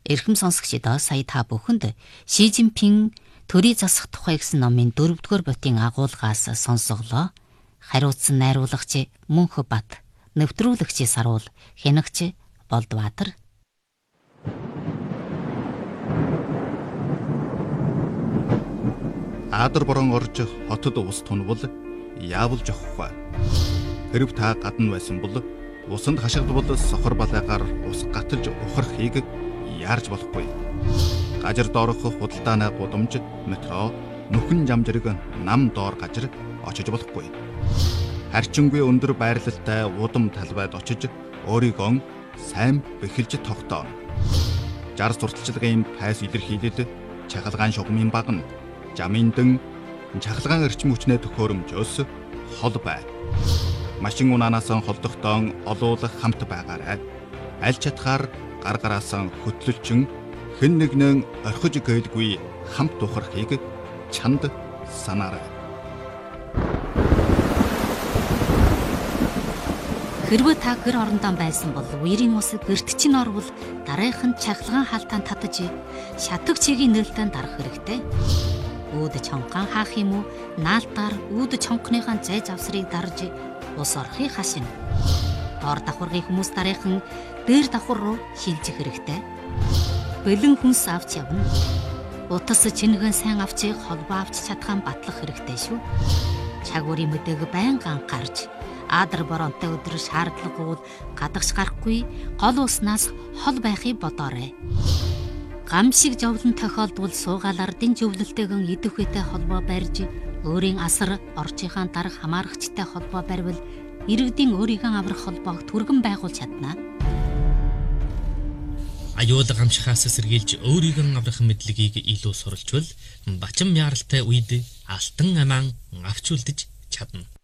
Эрхэм сонсогчдоо сая та бүхэнд Ши Жинпин төрийн засах тухай гэсэн номын 4-р ботын агуулгаас сонсоглоо. Хариуцсан найруулагч Мөнхбат, нэвтрүүлэгч Саруул, хянагч Болдбаатар. Аадар борон орж хотод ус тунвал яавал жоххва. Хэрв та гадна байсан бол усанд хашгидвал сохор балайгаар ус гаталж ухрахыг яарж болохгүй. Гажир доорох худалдааны гудамж, метро, нүхэн жамжрыг нам доор гажир очиж болохгүй. Харчингүй өндөр байрлалтай удам талбайд очиж өөрийгөө сайн бэхэлж тогтооно. 60 сурталчилгааны пайс илэрхийлэлд чахалгаан шугамын багна, жамын дэн, чахалгаан эрчим хүчний төхөөрөмжөөс хол бай. Машин унаанаас холдохдоо олуулах хамт байгаарай. Аль чадхаар гаргараас хөтлөлчин хэн нэгнээ орхиж гээдгүй хамт ухрахыг чанд санаарай. Хэрвээ та гэр орондоо байсан бол үерийн ус гэрт чинь орвол дараахан чахалгаан хаалтаан татаж шатаг чигийн нээлтэн дарах хэрэгтэй. Үүд чонгаан хаах юм уу? Наалтаар үүд чонгоныхаа зай завсрыг дарж ус орохыг хашина. Доор давхаргын хүмүүс дараахан дээр давхар руу шилжих хэрэгтэй. Бэлэн хүнс авч явна. Утас чингэн сайн авчиг холбоо авч чадхаан батлах хэрэгтэй шүү. Чагуурын мэдээг байнга анхаарч аадар боронтой өдөр шаардлагагүй гадагш гарахгүй гол уснаас хол байхыг бодоорой. Гам шиг жовлон тохиолдвол суугаалаар дэн зөвлөлтэйгэн идэх үетэй холбоо барьж өөрийн асар орчийнхаа дарга хамаарагчтай холбоо барьвал иргэдийн өөрийгөө аврах холбоог түргэн байгуулж чадна. Аюул гамшихаас сэргийлж өөрийгөө аврах мэдлэгийг илүү суралцвал бачим яаралтай үед алтан амаан авч үлдэж чадна.